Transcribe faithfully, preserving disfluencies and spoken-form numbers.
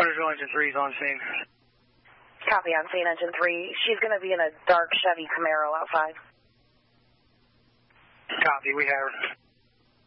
Huntersville Engine three is on scene. Copy on scene, Engine three. She's going to be in a dark Chevy Camaro outside. Copy, we have her.